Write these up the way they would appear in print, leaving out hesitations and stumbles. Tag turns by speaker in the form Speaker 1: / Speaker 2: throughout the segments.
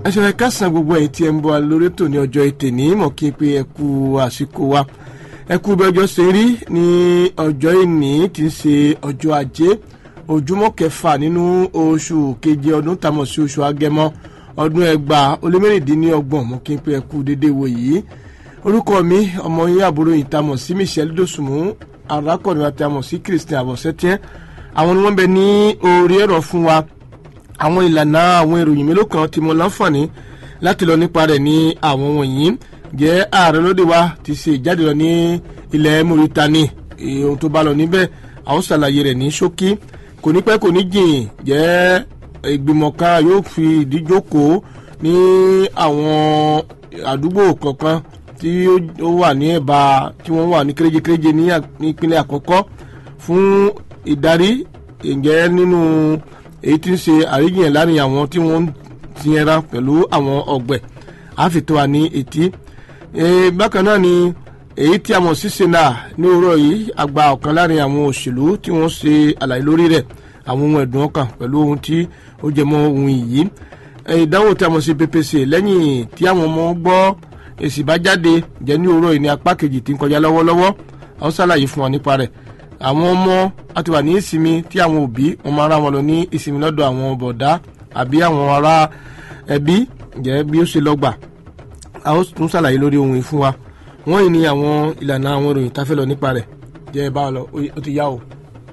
Speaker 1: ẹ̀ṣẹ̀ kásán gbogbo ẹ̀yin tí ẹ ń bọ̀ lórí ètò ní ọjọ́ ètè ní mọ̀ kí n pe ẹ kú àsìkò wa ẹ kú bí ọjọ́ ṣe rí ní ọjọ́ ìní tí ń ṣe ọjọ́ ajé ojúmọ́ kẹfà nínú oṣù keje ọdún tamọ̀ sí oṣù agẹmọ ọdún 2026 mọ̀ kí n pe ẹ kú déédéé wò yìí orúkọ mi ọmọ yín àbúrò yìí tamọ̀ sí Michelle Dosunmu arákùnrin àti àmọ̀ sí Christian Abosetian àwọn ni wọ́n bẹ ní orí ẹ̀rọ fún wa àwọn ìlànà àwọn ìròyìn mélòó kan tí mo láǹfààní láti lọ nípa rẹ̀ ní àwọn wọ̀nyí jẹ́ ààrẹ lóde wa ti ṣe ìjáde lọ ní ilẹ̀ Mauritania ohun tó bá lọ níbẹ̀ àwọn ṣàlàyé rẹ̀ ní ṣókí kò ní pẹ́ kò ní jìn jẹ́ ìgbìmọ̀ kan yóò fi ìdíjókòó ní àwọn àdúgbò kọ̀ọ̀kan tí ó wà ní ẹ̀bá tí wọ́n wà ní kéréje ní ìpínlẹ̀ àkọ́kọ́ fún ìdarí ìjẹ́ nínú èyí tí ń ṣe àríyìn láàrin àwọn tí wọ́n ti ẹran pẹ̀lú àwọn ọ̀gbẹ̀ àfitọ́ wa ní etí. Bákan náà ni èyí tí a mọ̀ sí sena ní òwúrọ̀ yìí àgbà ọ̀kan láàrin àwọn òṣèlú tí wọ́n ṣe àlàyé lórí rẹ̀ àwọn ohun ẹ̀dùn ọkàn pẹ̀lú ohun tí ó jẹ mọ́ ohun yìí. Ìdánwò tí a mọ̀ sí PPC lẹ́yìn tí àwọn ọmọ gbọ́ èsì bá jáde jẹ́ ní òwúrọ̀ yìí ní apá kejì tí ń kọjá lọ́wọ́lọ́wọ́ àwọn ṣàlàyé fún wa nípa rẹ̀. Àwọn ọmọ àti wà ní ìsinmi tí àwọn òbí wọn máa rá wọn lọ ní ìsinmi lọ́dọ̀ àwọn bọ̀dá àbí àwọn ará ẹbí jẹ́ bí ó ṣe lọ́gbà a ó tún ṣàlàyé lórí ohun yìí fún wa wọ́n yìí ní àwọn ìlànà àwọn ìròyìn tá a fẹ́ lọ nípa rẹ̀ jẹ́ ẹ bá lọ ó ti yá o.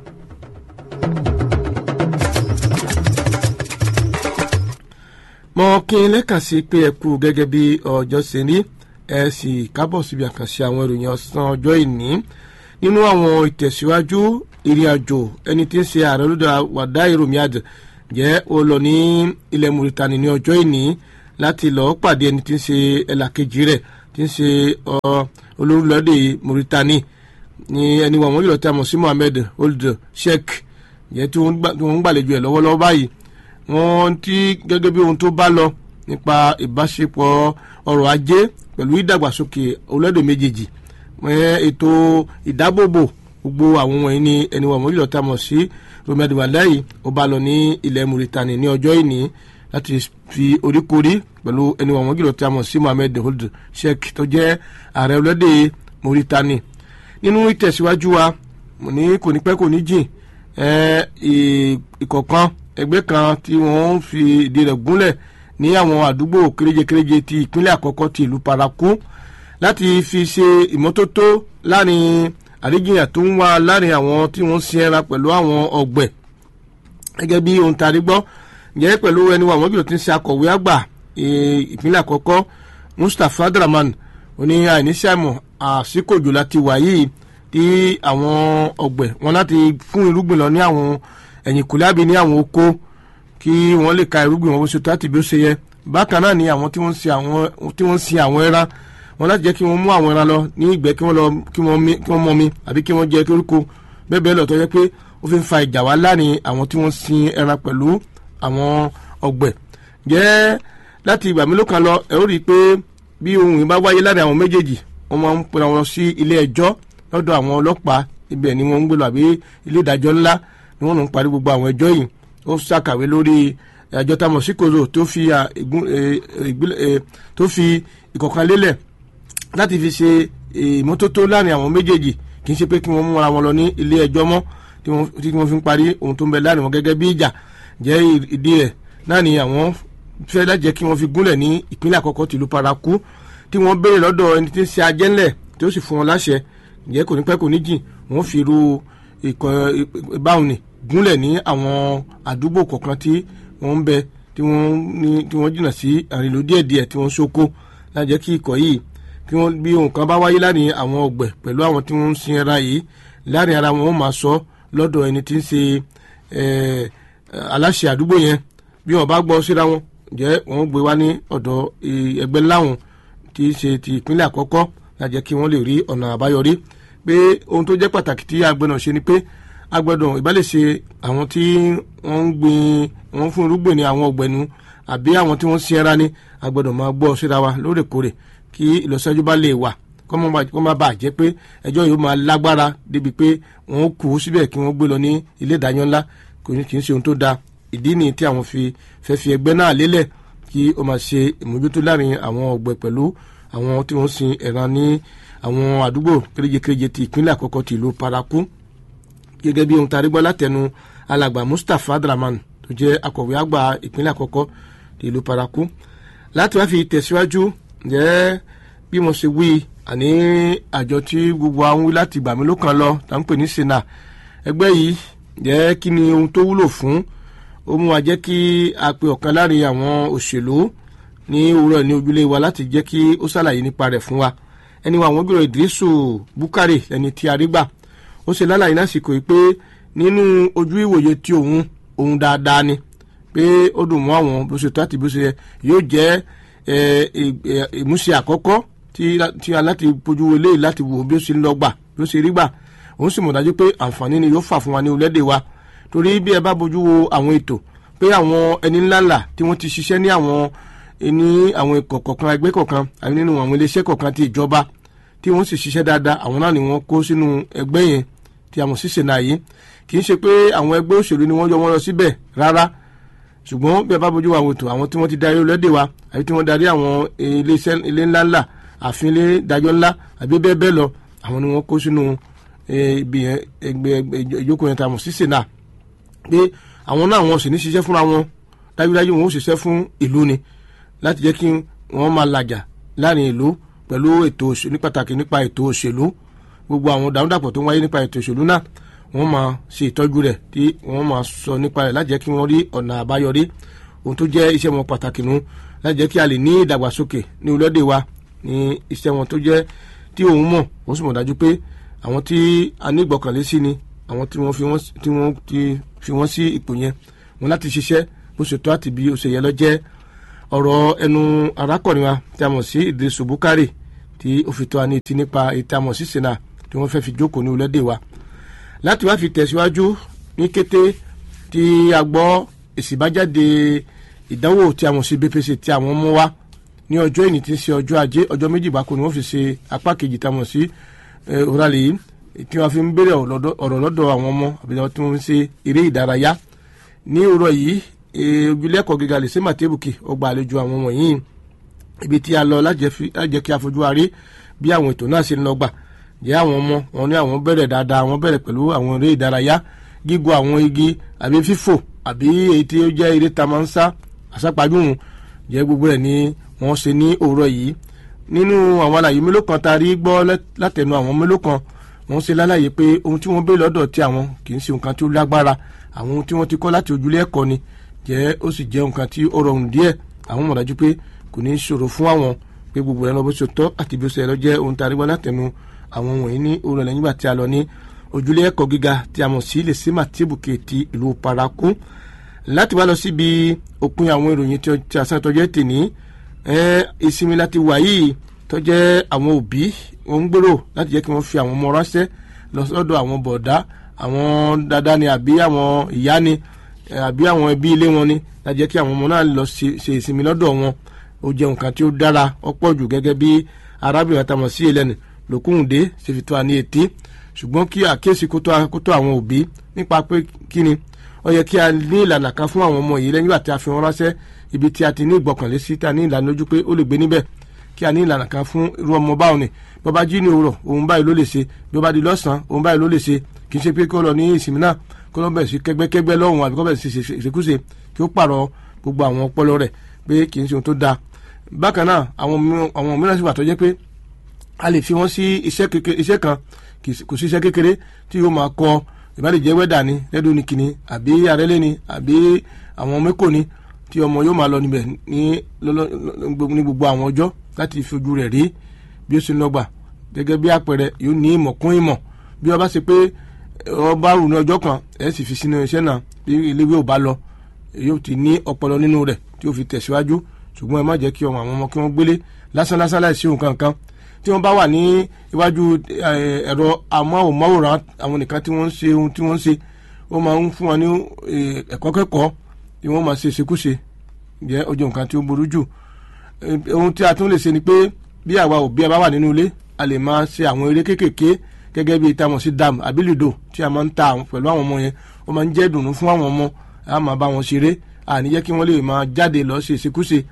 Speaker 1: mo kí n lẹ́kàn sí pé ẹ kú gẹ́gẹ́ bí ọjọ́ ṣe ní ẹ sì kábọ̀ síbi àkànṣe àwọn ìròyìn ọ̀sán ọjọ́ ìní nínú àwọn ìtẹ̀síwájú ìrìn àjò ẹni tí ń ṣe ààrẹ olódò Wàdá Ìròmíàd jẹ́ ó lọ ní ilẹ̀ Mauritania ní ọjọ́ ìní láti lọ́ọ́ pàdé ẹni tí ń ṣe ẹlàkejì rẹ̀ tí ń ṣe olórílẹ̀-èdè Mauritania ní ẹni wọ̀n wọ́n yìí lọ tí a mọ̀ sí Mohammed Ould Sheikh jẹ́ tí wọ́n ń gbàlejò ẹ̀ lọ́wọ́lọ́wọ́ báyìí wọ́n ti gẹ́gẹ́ bí ohun tó bá lọ nípa ìbáṣepọ̀ ọrọ̀ ajé pẹ̀lú ìdàgbàsókè orílẹ̀-èdè méjèèjì ètò ìdábòbò gbogbo àwọn wọ̀nyí ni ẹni wọ̀n wọ́n yìí lọ tí a mọ̀ sí Mohammed Wadayi ó bá lọ ní ilẹ̀ Mauritania ní ọjọ́ ìní láti fi oríkorí pẹ̀lú ẹni wọ̀n wọ́n yìí lọ tí a mọ̀ sí Mohammed Ould Sheikh tó jẹ́ ààrẹ orílẹ̀-èdè Mauritania nínú ìtẹ̀síwájú wa ní kò ní pẹ́ kò ní jìn ìkọ̀kan ẹgbẹ́ kan tí wọ́n ń fi ìdí rẹ̀ gúnlẹ̀ ní àwọn àdúgbò kéréje ti ìpínlẹ̀ àkọ́kọ́ ti ìlú Parakou láti fi ṣe ìmọ́tótó láàrin àríjìyàn tó ń wá láàrin àwọn tí wọ́n sin ẹran pẹ̀lú àwọn ọ̀gbẹ̀ gẹ́gẹ́ bí ohun tàrí gbọ́ jẹ́ pẹ̀lú ẹni wà wọ́n bí ó ti ń ṣe akọ̀wé àgbà ìpínlẹ̀ àkọ́kọ́ Mustapha Draman oní àìníṣàmọ̀ àsìkò òjò láti wà yìí tí àwọn ọ̀gbẹ̀ wọn láti fún irúgbìn lọ ní àwọn ẹ̀yìnkùlé àbí ní àwọn oko kí wọ́n lè ka irúgbìn wọn bó ṣe tó àti bí ó ṣe yẹ bákan náà ni àwọn tí wọ́n ń sin àwọn ẹran wọn láti jẹ́ kí wọ́n mú àwọn ẹran lọ ní ìgbẹ́ kí wọ́n mọmi àbí kí wọ́n jẹ koríko bẹ́ẹ̀ bẹ́ẹ̀ lọ tó yẹ pé ó fi ń fa ìjà wá láàrin àwọn tí wọ́n sin ẹran pẹ̀lú àwọn ọ̀gbẹ̀ jẹ́ láti ìgbà mélòó kan lọ ẹ ó rí i pé bí ohun yìí bá wáyé láàrin àwọn méjèèjì wọ́n máa ń pera wọn sí ilé ẹjọ́ lọ́dọ̀ àwọn ọlọ́pàá ibẹ̀ ni wọ́n ń gbé lọ àbí ilé ìdájọ́ ńlá ni wọ́n ń parí gbogbo àwọn ẹjọ́ yìí ó ṣàkàwé lórí àjọ tamọ̀ sí Kozo tó fi ìkọ̀kan lélẹ̀ láti fi ṣe ìmọ́tótó láàrin àwọn méjèèjì kì í ṣe pé kí wọ́n múra wọn lọ ní ilé ẹjọ́ mọ́ tí wọ́n fi ń parí ohun tó ń bẹ láàrin wọn gẹ́gẹ́ bí ìjà jẹ́ ìdí rẹ̀ náà ni àwọn fẹ́ lájẹ́ kí wọ́n fi gúnlẹ̀ ní ìpínlẹ̀ àkọ́kọ́ tìlú Parakou tí wọ́n béèrè lọ́dọ̀ ẹni tí ń ṣe ajẹ́ńlẹ̀ tí ó sì fún wọn láṣẹ jẹ́ kò ní pẹ́ kò ní jìn wọ́n fi irú ìbáwọnì gúnlẹ̀ ní àwọn àdúgbò kọ̀ọ̀kan tí wọ́n ń bẹ tí wọ́n jìnnà sí àrìnlò díẹ̀díẹ̀ tí wọ́n ń ṣoko lájẹ́ kí ikọ̀ yìí kí wọ́n bí ohun kan bá wáyé láàrin àwọn ọ̀gbẹ̀ pẹ̀lú àwọn tí wọ́n ń sin ẹran yìí láàrin ara wọn wọ́n máa sọ lọ́dọ̀ ẹni tí ń ṣe aláṣẹ àdúgbò yẹn bí wọ́n bá gbọ́ síra wọn jẹ́ wọ́n gbé wá ní ọ̀dọ̀ ẹgbẹ́ láwọn tí í ṣe ti ìpínlẹ̀ àkọ́kọ́ lájẹ́ kí wọ́n lè rí ọ̀nà àbáyọrí pé ohun tó jẹ́ pàtàkì tí agbẹ́nà ṣe ni pé agbẹ́dọ̀ ìbálẹ̀ṣe àwọn tí wọ́n fún irúgbìn ní àwọn ọ̀gbẹ̀nu àbí àwọn tí wọ́n sin ẹran ní agbẹ́dọ̀ máa gbọ́ síra wa lóòrèkóòrè kí ìlọsíwájú bá lè wà kọ́ má bàa jẹ́ pé ẹjọ́ yóò máa lágbára débi pé wọ́n kú síbẹ̀ kí wọ́n gbé lọ ní ilé ìdájọ́ ńlá kì í ṣe ohun tó dáa ìdí nìyí tí àwọn fẹ́ fi ẹgbẹ́ náà lélẹ̀ kí ó máa ṣe ìmójútó láàrin àwọn ọ̀gbẹ́ pẹ̀lú àwọn tí wọ́n sin ẹran ní àwọn àdúgbò kéréje ti ìpínlẹ̀ àkọ́kọ́ ti ìlú Parakou gẹ́gẹ́ bí ohun tarí gbọ́ látẹnu alàgbà Mustapha Draman tó jẹ́ akọ̀wé àgbà ìpínlẹ̀ àkọ́kọ́ ti ìlú Parakou láti wá fi tẹ̀síwájú jẹ́ bí mo ṣe wí àní àjọ tí gbogbo àwọn wí láti ìgbà mélòó kan lọ tá ń pè ní Sena ẹgbẹ́ yìí jẹ́ kí ni ohun tó wúlò fún ó mú wa jẹ́ kí a pe ọ̀kan láàrin àwọn òṣèlú ní òwúrọ̀ ní ojúlé wa láti jẹ́ kí ó ṣàlàyé nípa rẹ̀ fún wa ẹni wa àwọn gbèrò Idrisu Bukari ẹni tí a rí gbà ó ṣe lálàyé lásìkò yìí pé nínú ojú ìwòye tí òun dáadáa ni pé ó dùn mọ́ àwọn bó ṣe tó àti bó ṣe yẹ yóò jẹ́ ìmúṣẹ àkọ́kọ́ tí aláti bójú wọlé láti wò bí ó ṣe ń lọ gbà bí ó ṣe rí gbà òun sì mọ̀ dájú pé àǹfààní ni yóò fà fún wa ní orílẹ̀-èdè wa torí bí ẹ bá bójú wo àwọn ètò pé àwọn ẹni ńláńlá tí wọ́n ti ṣiṣẹ́ ní àwọn ikọ̀ kọ̀ọ̀kan ẹgbẹ́ kọ̀ọ̀kan àbí nínú àwọn iléeṣẹ́ kọ̀ọ̀kan ti ìjọba tí wọ́n sì ṣiṣẹ́ dáadáa àwọn náà ni wọ́n kó sínú ẹgbẹ́ yẹn tí a mọ̀ sí Sena yìí kì í ṣe pé àwọn ẹgbẹ́ òṣèlú ni wọ́n yọ wọ́n lọ síbẹ̀ rárá ṣùgbọ́n bí ẹ bá bójú wo àwọn ètò àwọn tí wọ́n ti darí orílẹ̀-èdè wa àbí tí wọ́n darí àwọn ilé ńláńlá àfin ilé ìdájọ́ ńlá àbí bẹ́ẹ̀ bẹ́ẹ̀ lọ àwọn ni wọ́n kó sínú ibi ẹgbẹ́ ìjókòó yẹn tá a mọ̀ sí Sena pé àwọn náà wọn sì ní ṣiṣẹ́ fúnra wọn dájúdájú wọn ó ṣiṣẹ́ fún ìlú ni láti jẹ́ kí wọ́n máa làjà láàrin ìlú pẹ̀lú ètò òṣèlú ní pàtàkì nípa ètò òṣèlú gbogbo àwọn dàrúdàpọ̀ tó ń wáyé nípa ètò òṣèlú náà wọ́n máa ṣe ìtọ́jú rẹ̀ tí wọ́n máa sọ nípa rẹ̀ láti jẹ́ kí wọ́n rí ọ̀nà àbáyọrí ohun tó jẹ́ iṣẹ́ wọn pàtàkì nù láti jẹ́ kí a lè ní ìdàgbàsókè ní orílẹ̀-èdè wa ní iṣẹ́ wọn tó jẹ́ tí òun mọ̀ ó sì mọ̀ dájú pé àwọn tí a ní ìgbọ̀kànlé sí ni àwọn tí wọ́n fi wọ́n sí ipò yẹn wọn láti ṣiṣẹ́ bó ṣe tó àti bí ó ṣe yẹ lọ jẹ́ ọ̀rọ̀ ẹnu arákùnrin wa tí a mọ̀ sí Idrisu Bukari tí ó fi tó a ní etí nípa ètò àmọ̀ sí Sena tí wọ́n fẹ́ fi jókòó ní orílẹ̀-èdè wa láti wá fi tẹ̀síwájú ní kété tí a gbọ́ èsì ìbájáde ìdánwò tí a mọ̀ sí BPC tí àwọn mú wá ní ọjọ́ ìní tí ń ṣe ọjọ́ ajé ọjọ́ méjì báko ni wọ́n fi ṣe apá kejì tí a mọ̀ sí òràlẹ̀ yìí tí wọ́n fi ń béèrè ọ̀rọ̀ lọ́dọ̀ àwọn ọmọ àbí tí wọ́n ń ṣe eré ìdárayá ní òrọ̀ yìí ojúlẹ̀kọ̀ gíga lè ṣe màtẹ́bùkì ọgbà àlejò àwọn wọ̀nyí ibi tí a lọ lájẹ́ kí a fojú wa rí bí àwọn ètò náà ṣe ń lọ gbà jẹ́ àwọn ọmọ wọn ní àwọn bẹ̀rẹ̀ dáadáa àwọn bẹ̀rẹ̀ pẹ̀lú àwọn eré ìdárayá gígùn àwọn igi àbí fífò àbí èyí tí ó jẹ́ eré ta máa ń sá àsápajúhùn jẹ́ gbogbo rẹ̀ ni wọ́n ṣe ní òwúrọ̀ yìí nínú àwọn àlàyé mélòó kan tá a rí gbọ́ látẹnu àwọn mélòó kan wọ́n ṣe lálàyé pé ohun tí wọ́n béèrè lọ́dọ̀ tí àwọn kì í ṣe nǹkan tí ó lágbára àwọn ohun tí wọ́n ti kọ́ láti ojúlé ẹ̀kọ́ ni jẹ́ ó sì jẹ́ nǹkan tí ó rọrùn díẹ̀ àwọn mọ̀ dájú pé kò ní í ṣòro fún àwọn pé gbogbo ẹ̀ lọ bó ṣe tọ́ àti bí ó ṣe lọ jẹ́ ohun tá a rí gbọ́ látẹnu àwọn wọ̀nyí ní òwúrọ̀ lẹ́yìn ìgbà tí a lọ ní ojúlé ẹ̀kọ́ gíga tí a mọ̀ sí lè sí màtíbùkè ti ìlú Parakou láti wá lọ síbi òpin àwọn ìròyìn tí a sàn tọ́jọ́ tèní ìsinmi láti wà yìí tọ́jẹ́ àwọn òbí wọn ń gbèrò láti jẹ́ kí wọ́n fi àwọn ọmọ ránṣẹ́ lọ sọ́dọ̀ àwọn bọ̀dá àwọn dada ni àbí àwọn ìyá ni àbí àwọn ẹbí ilé wọn ni láti jẹ́ kí àwọn ọmọ náà lọ ṣe ìsinmi lọ́dọ̀ wọn ó jẹ́ nǹkan tí ó dára ọ̀pọ̀ jù gẹ́gẹ́ bí arábìnrin àtàmọ̀ sí Hélène Lókùndé ṣe fi tó a ní etí ṣùgbọ́n kí àkíyèsí kó tó àwọn òbí nípa pé kí ni ó yẹ kí a ní ìlànà kan fún àwọn ọmọ yìí lẹ́yìn ìgbà tí a fi wọn ránṣẹ́ ibi tí a ti ní ìgbọ̀kànlé sí tá a ní ìlànà lójú pé ó lè gbé níbẹ̀ kí a ní ìlànà kan fún irú ọmọ báwọn ni bí ó bá jí ní òwúrọ̀ òun báyìí ló lè ṣe bí ó bá di lọ́sàn-án òun báyìí ló lè ṣe kì í ṣe pé kó lọ ní ìsinmi náà kó lọ bẹ̀rẹ̀ sí kẹgbẹ́kẹgbẹ́ lọ́hùn àbí kó bẹ̀rẹ̀ sí ìṣekúṣe kí ó pààrọ̀ gbogbo àwọn ọpọlọ rẹ̀ pé kì í ṣe ohun tó dáa bákan náà àwọn mìíràn sì wà tó jẹ́ pé a lè fi wọ́n sí iṣẹ́ kan kò sí iṣẹ́ kékeré tí yóò máa kọ ìbádìjẹ́ wẹ́dà ni lẹ́dọ̀ ní kìíní àbí arẹ́lẹ́ ni àbí àwọn mẹ́kò ni tí ọmọ yóò máa lọ níbẹ̀ ní gbogbo àwọn ọjọ́ láti fojú rẹ̀ rí bí ó ṣe ń lọ́gbà gẹ́gẹ́ bí àpẹẹrẹ yóò ní ìmọ̀ kún ìmọ̀ bí wọ́n bá ṣe pé ọba rù ní ọjọ́ kan ẹ̀ sì fi sínú iṣẹ́ náà bí iléèwé ò bá lọ yóò ti ní ọpọlọ nínú rẹ̀ tí ó fi tẹ̀síwájú ṣùgbọ́n ẹ má jẹ́ kí àwọn ọmọ kí wọ́n gbélé lásán láìsí ohun kankan tí wọ́n bá wà ní iwájú ẹ̀rọ amóhùnmáwòrán àwọn nìkan tí wọ́n ń ṣe ohun tí wọ́n ń ṣe ó máa ń fún wọn ní ẹ̀kọ́ kẹ́kọ̀ọ́ tí wọ́n máa ṣe ṣekúṣe jẹ́ ọjọ́ nǹkan tí ó burú jù ohun tí a tún lè ṣe ni pé bí àwa òbí a bá wà nínú ilé a lè máa ṣe àwọn eré kéékèèké gẹ́gẹ́ bí ìtamọ̀ sí dam àbí lùdò tí a máa ń ta pẹ̀lú àwọn ọmọ yẹn ó máa ń jẹ́ ìdùnnú fún àwọn ọmọ a máa bá wọn ṣeré àní jẹ́ kí wọ́n lè máa jáde lọ ṣe ìṣekúṣe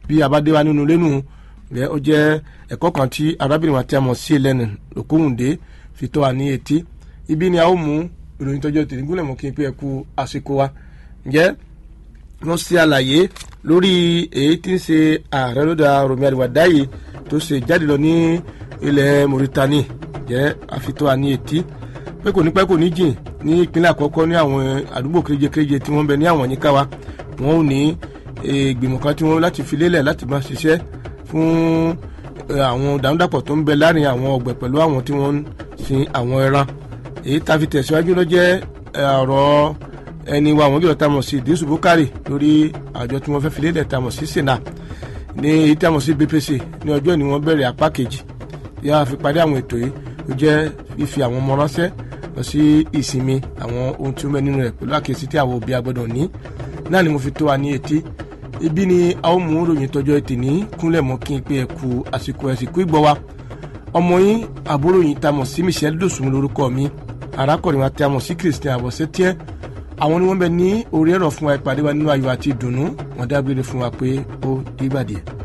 Speaker 1: bí abádé wa nínú lẹ́nu rẹ̀ ó jẹ́ ẹ̀kọ́ kan tí arábìnrin wa tí a mọ̀ sí Hélène Lókòhùndé fi tó wa ní etí. Ibi ni a ó mú ìròyìn tọ́jọ́ tèmi gúnlẹ̀ mọ́ kí n pé ẹ kú àsìkò wa. Ǹjẹ́ wọ́n ṣe àlàyé lórí èyí tí ń ṣe ààrẹ lọ́dà Rọ̀mí Àdìwàdáyé tó ṣe jáde lọ ní ilẹ̀ Mauritania. Ǹjẹ́ àfitọ́ wa ní etí pé kò ní pẹ́ kò ní jìn ní ìpínlẹ̀ àkọ́kọ́ ní àwọn àdúgbò kéréje tí wọ́n bẹ ní àwọn yíká wa. Wọ́n ò ní ìgbìmọ̀ kan tí wọ́n láti fi lélẹ̀ láti máa ṣiṣẹ́ fún àwọn dàrúdàpọ̀ tó ń bẹ láàrin àwọn ọ̀gbẹ̀ pẹ̀lú àwọn tí wọ́n ń sin àwọn ẹran. Èyí tá a fi tẹ̀síwájú ló jẹ́ ọ̀rọ̀ ẹni wa àwọn gílọ̀ tá a mọ̀ sí Ìdísù Búkárì lórí àjọ tí wọ́n fẹ́ fi lélẹ̀ tá a mọ̀ sí Sena ní èyí tá a mọ̀ sí BPC ní ọjọ́ ni wọ́n bẹ̀rẹ̀ apá kejì yá fi parí àwọn ètò yìí ó jẹ́ fífi àwọn ọmọ ránṣẹ́ lọ sí ìsinmi àwọn ohun tí ó mẹ́ nínú rẹ̀ pẹ̀lú àkíyèsí tí àwọn òbí agbọ́dọ̀ ní náà ni mo fi tó wa ní etí. Ibi ni a ó mú ròyìn tọjọ́ ètè ní kúnlẹ̀ mọ́ kí n pé ẹ kú àsìkò ẹ̀sìnkú ìgbọ́ wa. Ọmọ yín àbúròyìn tá a mọ̀ sí Michelle Dosùnmù lórúkọ mi, arákùnrin wa tí a mọ̀ sí Christian Àbọ̀sẹ́tíẹ́. Àwọn ni wọ́n bẹ ní orí ẹ̀rọ fún wa ìpàdé wa nínú ayọ̀ àti ìdùnnú. Wọ́n dágbére fún wa pé ó dìgbà díẹ̀.